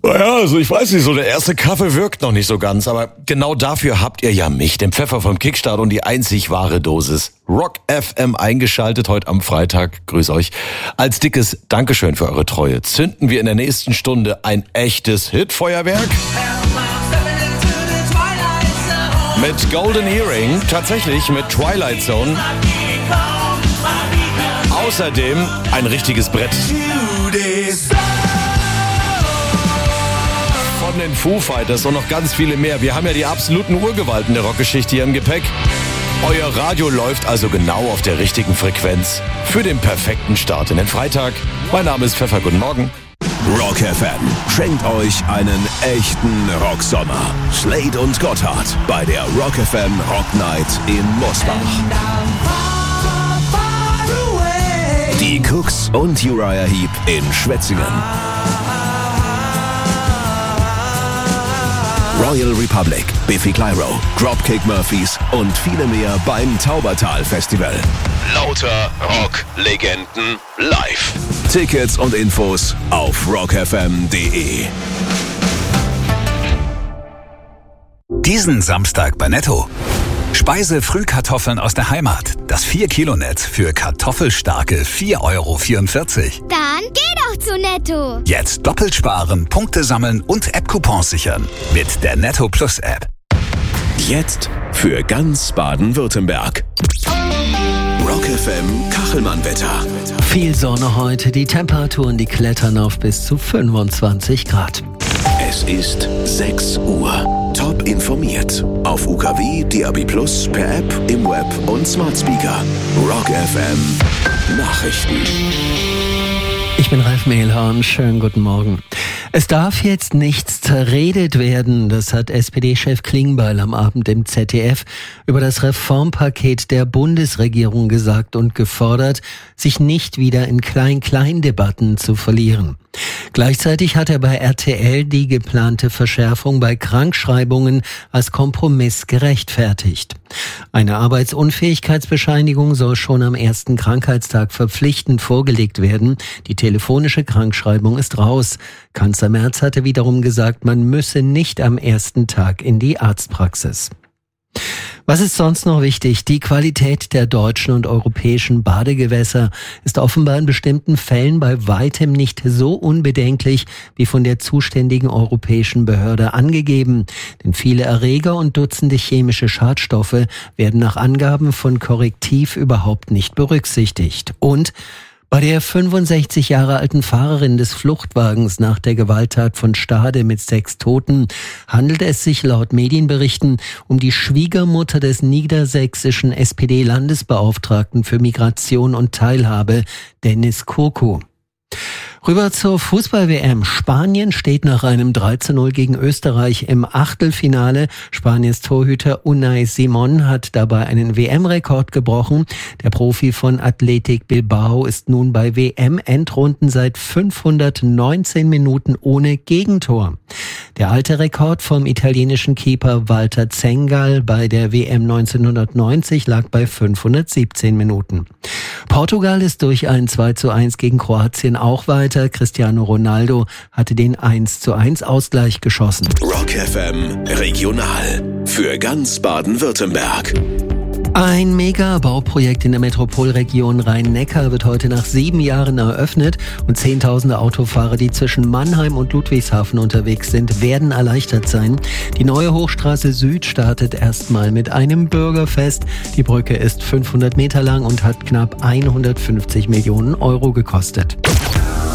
Naja, also ich weiß nicht, so der erste Kaffee wirkt noch nicht so ganz, aber genau dafür habt ihr ja mich, den Pfeffer vom Kickstart und die einzig wahre Dosis Rock FM eingeschaltet heute am Freitag. Grüß euch. Als dickes Dankeschön für eure Treue zünden wir in der nächsten Stunde ein echtes Hitfeuerwerk. Mit Golden Earring, tatsächlich mit Twilight Zone. Außerdem ein richtiges Brett. Von den Foo Fighters und noch ganz viele mehr. Wir haben ja die absoluten Urgewalten der Rockgeschichte hier im Gepäck. Euer Radio läuft also genau auf der richtigen Frequenz für den perfekten Start in den Freitag. Mein Name ist Pfeffer, guten Morgen. Rock FM schenkt euch einen echten Rocksommer. Slade und Gotthard bei der Rock FM Rock Night in Mosbach. Die Cooks und Uriah Heep in Schwetzingen. Royal Republic, Biffy Clyro, Dropkick Murphys und viele mehr beim Taubertal Festival. Lauter Rock-Legenden live. Tickets und Infos auf rockfm.de. Diesen Samstag bei Netto. Speise-Frühkartoffeln aus der Heimat. Das 4-Kilo-Netz für kartoffelstarke 4,44 €. Dann geh doch zu Netto. Jetzt doppelt sparen, Punkte sammeln und App-Coupons sichern. Mit der Netto Plus App. Jetzt für ganz Baden-Württemberg. Rock FM Kachelmann-Wetter. Viel Sonne heute, die Temperaturen, die klettern auf bis zu 25 Grad. Es ist 6 Uhr. Top informiert. Auf UKW, DAB+, per App, im Web und Smart Speaker. Rock FM Nachrichten. Ich bin Ralf Mehlhorn, schönen guten Morgen. Es darf jetzt nichts zerredet werden, das hat SPD-Chef Klingbeil am Abend im ZDF über das Reformpaket der Bundesregierung gesagt und gefordert, sich nicht wieder in Klein-Klein-Debatten zu verlieren. Gleichzeitig hat er bei RTL die geplante Verschärfung bei Krankschreibungen als Kompromiss gerechtfertigt. Eine Arbeitsunfähigkeitsbescheinigung soll schon am ersten Krankheitstag verpflichtend vorgelegt werden. Die telefonische Krankschreibung ist raus. Kanzler Merz hatte wiederum gesagt, man müsse nicht am ersten Tag in die Arztpraxis. Was ist sonst noch wichtig? Die Qualität der deutschen und europäischen Badegewässer ist offenbar in bestimmten Fällen bei weitem nicht so unbedenklich wie von der zuständigen europäischen Behörde angegeben. Denn viele Erreger und Dutzende chemische Schadstoffe werden nach Angaben von Correctiv überhaupt nicht berücksichtigt. Und bei der 65 Jahre alten Fahrerin des Fluchtwagens nach der Gewalttat von Stade mit 6 Toten handelt es sich laut Medienberichten um die Schwiegermutter des niedersächsischen SPD-Landesbeauftragten für Migration und Teilhabe, Dennis Kurko. Rüber zur Fußball-WM. Spanien steht nach einem 3:0 gegen Österreich im Achtelfinale. Spaniens Torhüter Unai Simón hat dabei einen WM-Rekord gebrochen. Der Profi von Athletic Bilbao ist nun bei WM-Endrunden seit 519 Minuten ohne Gegentor. Der alte Rekord vom italienischen Keeper Walter Zengal bei der WM 1990 lag bei 517 Minuten. Portugal ist durch ein 2:1 gegen Kroatien auch weiter. Cristiano Ronaldo hatte den 1:1 Ausgleich geschossen. Rock FM Regional für ganz Baden-Württemberg. Ein Mega-Bauprojekt in der Metropolregion Rhein-Neckar wird heute nach 7 Jahren eröffnet und Zehntausende Autofahrer, die zwischen Mannheim und Ludwigshafen unterwegs sind, werden erleichtert sein. Die neue Hochstraße Süd startet erstmal mit einem Bürgerfest. Die Brücke ist 500 Meter lang und hat knapp 150 Millionen € gekostet.